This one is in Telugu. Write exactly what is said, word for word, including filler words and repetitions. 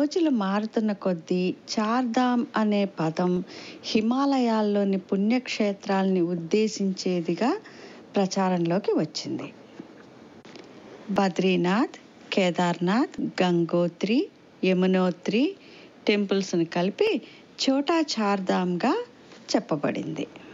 రోజులు మారుతున్న కొద్దీ చార్ధామ్ అనే పదం హిమాలయాల్లోని పుణ్యక్షేత్రాల్ని ఉద్దేశించేదిగా ప్రచారంలోకి వచ్చింది. బద్రీనాథ్, కేదార్నాథ్, గంగోత్రి, యమునోత్రి టెంపుల్స్ని కలిపి ఛోటా చార్ధామ్గా చెప్పబడింది.